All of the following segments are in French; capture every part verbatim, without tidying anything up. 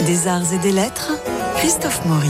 Des arts et des lettres, Christophe Maury.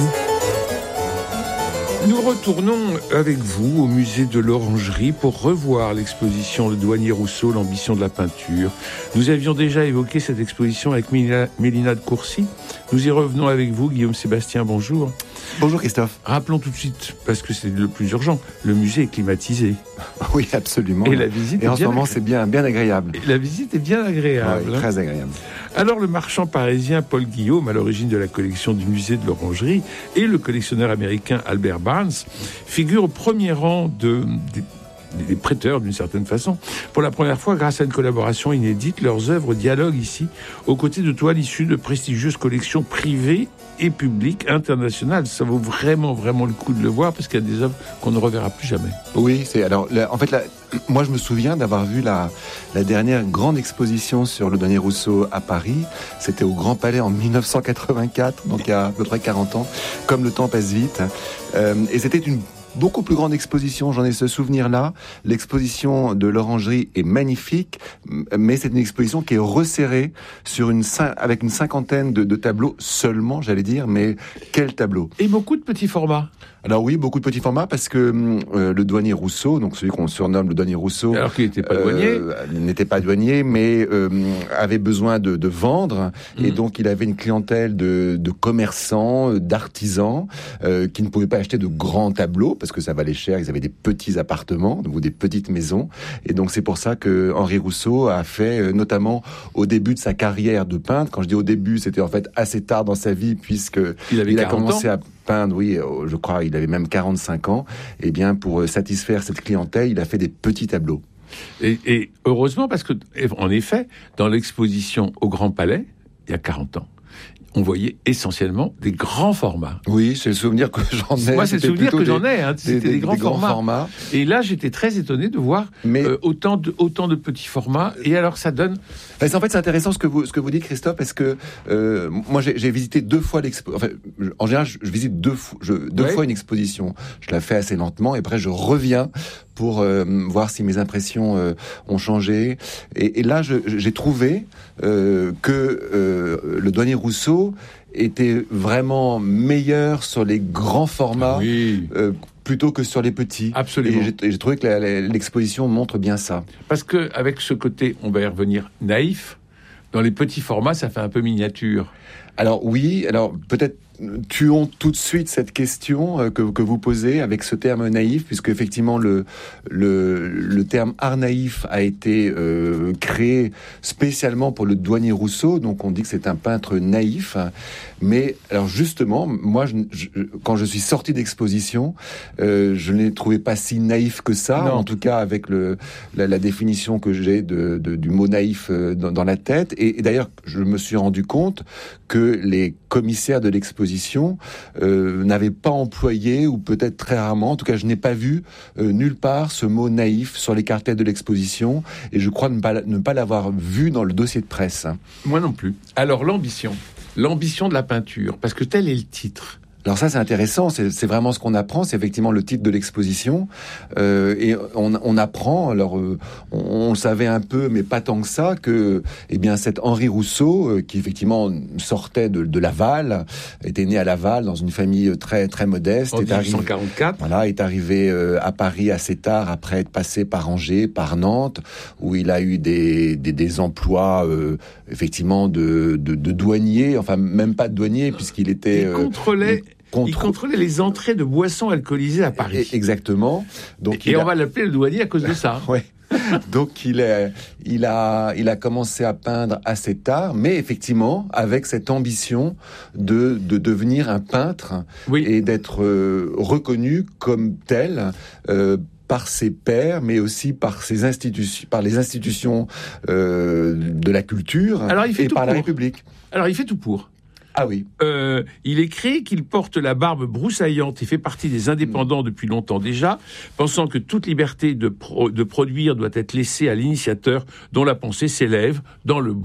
Nous retournons avec vous au musée de l'Orangerie pour revoir l'exposition Le Douanier Rousseau, l'ambition de la peinture. Nous avions déjà évoqué cette exposition avec Mélina, Mélina de Courcy. Nous y revenons avec vous, Guillaume Sébastien, bonjour. Bonjour Christophe. Rappelons tout de suite, parce que c'est le plus urgent, le musée est climatisé. Oui, absolument. Et la visite Et est en ce bien moment, agré... c'est bien, bien agréable. Et la visite est bien agréable. Oui, très agréable. Alors, le marchand parisien Paul Guillaume, à l'origine de la collection du musée de l'Orangerie, et le collectionneur américain Albert Barnes figurent au premier rang de... des des prêteurs d'une certaine façon. Pour la première fois, grâce à une collaboration inédite, leurs œuvres dialoguent ici, aux côtés de toiles issues de prestigieuses collections privées et publiques internationales. Ça vaut vraiment, vraiment le coup de le voir, parce qu'il y a des œuvres qu'on ne reverra plus jamais. Oui, c'est alors, la, en fait, la, moi je me souviens d'avoir vu la, la dernière grande exposition sur le Douanier Rousseau à Paris. C'était au Grand Palais en dix-neuf cent quatre-vingt-quatre, donc il y a à peu près quarante ans, comme le temps passe vite. Euh, et c'était une beaucoup plus grande exposition, j'en ai ce souvenir-là. L'exposition de l'Orangerie est magnifique, mais c'est une exposition qui est resserrée sur une avec une cinquantaine de, de tableaux seulement, j'allais dire, mais quels tableaux? Et beaucoup de petits formats. Alors oui, beaucoup de petits formats, parce que euh, le Douanier Rousseau, donc celui qu'on surnomme le Douanier Rousseau, alors qu'il n'était pas douanier, euh, n'était pas douanier, mais euh, avait besoin de, de vendre, mmh. et donc il avait une clientèle de, de commerçants, d'artisans, euh, qui ne pouvaient pas acheter de grands tableaux parce que ça valait cher. Ils avaient des petits appartements ou des petites maisons, et donc c'est pour ça que Henri Rousseau a fait, notamment au début de sa carrière de peintre. Quand je dis au début, c'était en fait assez tard dans sa vie, puisque il, avait il a commencé ans. à peindre, oui, je crois, il avait même quarante-cinq ans. Et bien, pour satisfaire cette clientèle, il a fait des petits tableaux. Et, et heureusement, parce que, en effet, dans l'exposition au Grand Palais, il y a quarante ans, on voyait essentiellement des grands formats. Oui, c'est le souvenir que j'en ai. Moi, c'est le souvenir que des, j'en ai. Hein. C'était des, des, des, grands, des grands formats. formats. Et là, j'étais très étonné de voir Mais... euh, autant, de, autant de petits formats. Et alors, ça donne... Enfin, en fait, c'est intéressant ce que vous, ce que vous dites, Christophe, parce que euh, moi, j'ai, j'ai visité deux fois l'expo... Enfin, en général, je, je visite deux, fois, je, deux ouais. fois une exposition. Je la fais assez lentement, et après, je reviens pour euh, voir si mes impressions euh, ont changé. Et, et là, je, j'ai trouvé euh, que euh, le Douanier Rousseau était vraiment meilleur sur les grands formats, oui. euh, plutôt que sur les petits. Absolument. Et j'ai, et j'ai trouvé que la, la, l'exposition montre bien ça. Parce que avec ce côté, on va y revenir, naïf, dans les petits formats, ça fait un peu miniature. Alors oui, alors peut-être tuons tout de suite cette question que, que vous posez avec ce terme naïf, puisque effectivement le, le, le terme art naïf a été euh, créé spécialement pour le Douanier Rousseau, donc on dit que c'est un peintre naïf. Mais alors justement, moi, je, je, quand je suis sorti d'exposition, euh, je ne l'ai trouvé pas si naïf que ça, non. En tout cas avec le, la, la définition que j'ai de, de, du mot naïf dans, dans la tête. Et, et d'ailleurs, je me suis rendu compte que les commissaires de l'exposition euh, n'avaient pas employé, ou peut-être très rarement, en tout cas je n'ai pas vu euh, nulle part ce mot naïf sur les cartels de l'exposition, et je crois ne pas, ne pas l'avoir vu dans le dossier de presse. Moi non plus. Alors l'ambition, l'ambition de la peinture, parce que tel est le titre. Alors ça, c'est intéressant, c'est, c'est vraiment ce qu'on apprend, c'est effectivement le titre de l'exposition, euh, et on, on apprend, alors euh, on, on le savait un peu, mais pas tant que ça, que eh bien cet Henri Rousseau, euh, qui effectivement sortait de, de Laval, était né à Laval, dans une famille très très modeste, en est dix-huit cent quarante-quatre. Arrivé, voilà, est arrivé euh, à Paris assez tard, après être passé par Angers, par Nantes, où il a eu des, des, des emplois, euh, effectivement, de, de, de douanier, enfin même pas de douanier, puisqu'il était... Il euh, contrôlait... Contre... Il contrôlait les entrées de boissons alcoolisées à Paris. Exactement. Donc, et il on a... va l'appeler le douanier à cause de ça. Oui. Donc il, est, il, a, il a commencé à peindre assez tard, mais effectivement avec cette ambition de, de devenir un peintre, oui. Et d'être euh, reconnu comme tel euh, par ses pairs, mais aussi par ses institutions, par les institutions euh, de la culture. Alors, il fait et tout par pour. la République. Alors il fait tout pour. Ah oui. Euh, il écrit qu'il porte la barbe broussaillante et fait partie des indépendants depuis longtemps déjà, pensant que toute liberté de, pro- de produire doit être laissée à l'initiateur dont la pensée s'élève dans le beau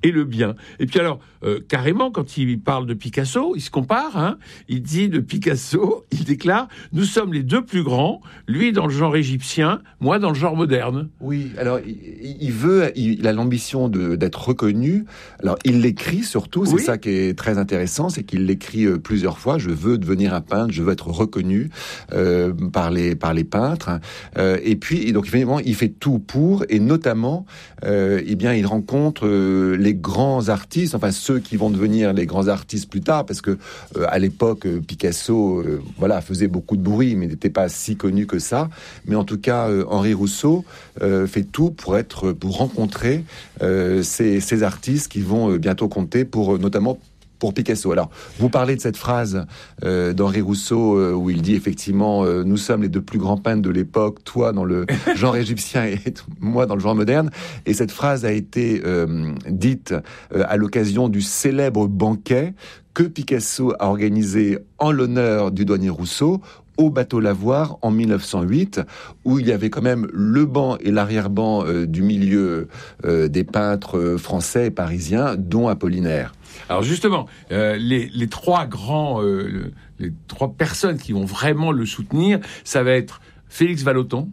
et le bien. Et puis alors, euh, carrément, quand il parle de Picasso, il se compare, hein, il dit de Picasso, il déclare « Nous sommes les deux plus grands, lui dans le genre égyptien, moi dans le genre moderne ». Oui, alors il, il veut, il a l'ambition de, d'être reconnu. Alors il l'écrit surtout, c'est oui. ça qui est très intéressant, c'est qu'il l'écrit euh, plusieurs fois. Je veux devenir un peintre, je veux être reconnu euh, par les par les peintres. Euh, et puis et donc évidemment, il fait tout pour, et notamment, euh, eh bien, il rencontre euh, les grands artistes, enfin ceux qui vont devenir les grands artistes plus tard, parce que euh, à l'époque, Picasso, euh, voilà, faisait beaucoup de bruit, mais n'était pas si connu que ça. Mais en tout cas, euh, Henri Rousseau euh, fait tout pour être, pour rencontrer euh, ces, ces artistes qui vont euh, bientôt compter pour, euh, notamment pour Picasso. Alors, vous parlez de cette phrase euh, d'Henri Rousseau euh, où il dit effectivement euh, nous sommes les deux plus grands peintres de l'époque, toi dans le genre égyptien et moi dans le genre moderne. Et cette phrase a été euh, dite euh, à l'occasion du célèbre banquet que Picasso a organisé en l'honneur du douanier Rousseau au bateau Lavoir en mille neuf cent huit, où il y avait quand même le banc et l'arrière-ban euh, du milieu euh, des peintres français et parisiens, dont Apollinaire. Alors justement, euh, les, les trois grands, euh, les trois personnes qui vont vraiment le soutenir, ça va être Félix Vallotton,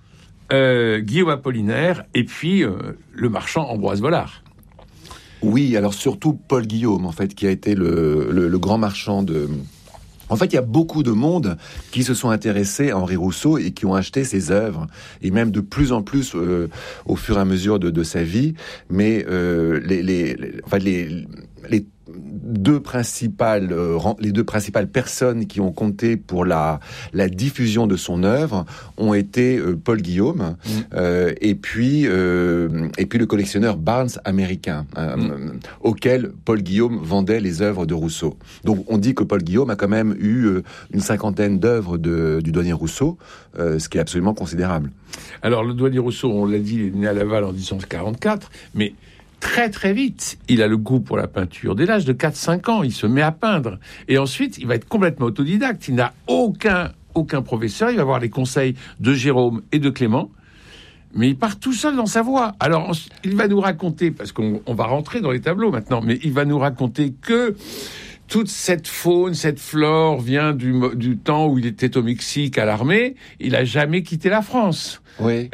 euh, Guillaume Apollinaire et puis euh, le marchand Ambroise Vollard. Oui, alors surtout Paul Guillaume, en fait, qui a été le, le, le grand marchand de... En fait, il y a beaucoup de monde qui se sont intéressés à Henri Rousseau et qui ont acheté ses œuvres, et même de plus en plus euh, au fur et à mesure de, de sa vie. Mais euh, les, les, les, enfin, les, les deux principales, euh, les deux principales personnes qui ont compté pour la, la diffusion de son œuvre ont été euh, Paul Guillaume mmh. euh, et puis euh, et puis le collectionneur Barnes américain, euh, mmh. auquel Paul Guillaume vendait les œuvres de Rousseau. Donc on dit que Paul Guillaume a quand même eu euh, une cinquantaine d'œuvres de, du douanier Rousseau, euh, ce qui est absolument considérable. Alors le douanier Rousseau, on l'a dit, il est né à Laval en dix-neuf cent quarante-quatre, mais très très vite, il a le goût pour la peinture. Dès l'âge de quatre cinq ans, il se met à peindre. Et ensuite, il va être complètement autodidacte. Il n'a aucun, aucun professeur. Il va avoir les conseils de Jérôme et de Clément. Mais il part tout seul dans sa voie. Alors, il va nous raconter, parce qu'on on va rentrer dans les tableaux maintenant, mais il va nous raconter que toute cette faune, cette flore vient du, du temps où il était au Mexique à l'armée. Il n'a jamais quitté la France. Oui.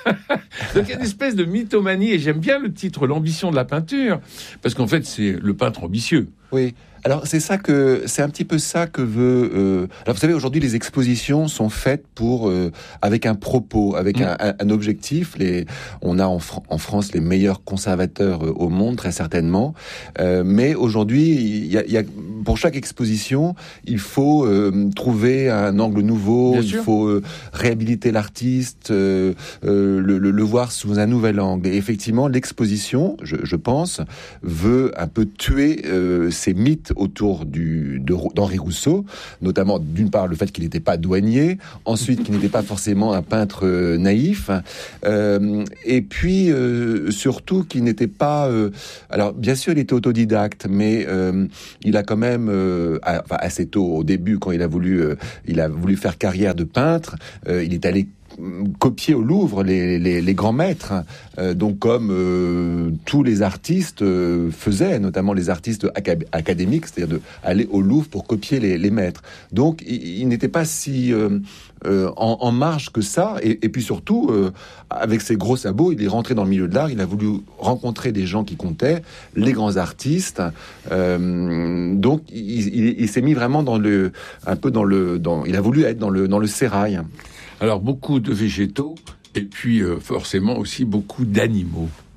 Donc il y a une espèce de mythomanie, et j'aime bien le titre, l'ambition de la peinture, parce qu'en fait c'est le peintre ambitieux. Oui. Alors c'est ça que c'est un petit peu ça que veut. Euh... Alors vous savez, aujourd'hui les expositions sont faites pour euh, avec un propos, avec mmh. un, un, un objectif. Les on a en, Fr- en France les meilleurs conservateurs euh, au monde, très certainement. Euh, mais aujourd'hui, il y a, il y a pour chaque exposition, il faut euh, trouver un angle nouveau. Bien il sûr. faut euh, réhabiliter l'artiste, euh, euh, le, le, le voir sous un nouvel angle. Et effectivement, l'exposition, je, je pense, veut un peu tuer euh, ces mythes autour du, de, d'Henri Rousseau, notamment d'une part le fait qu'il n'était pas douanier, ensuite qu'il n'était pas forcément un peintre euh, naïf, euh, et puis euh, surtout qu'il n'était pas... Euh, alors bien sûr il était autodidacte, mais euh, il a quand même, euh, à, enfin, assez tôt au début, quand il a voulu, euh, il a voulu faire carrière de peintre, euh, il est allé copier au Louvre les, les, les grands maîtres, euh, donc comme euh, tous les artistes euh, faisaient, notamment les artistes acad- académiques, c'est-à-dire de aller au Louvre pour copier les, les maîtres. Donc il, il n'était pas si euh, euh, en, en marge que ça, et, et puis surtout euh, avec ses gros sabots, il est rentré dans le milieu de l'art, il a voulu rencontrer des gens qui comptaient, les grands artistes, euh, donc il, il, il s'est mis vraiment dans le, un peu dans le, dans, il a voulu être dans le, dans le sérail. Alors beaucoup de végétaux et puis euh, forcément aussi beaucoup d'animaux.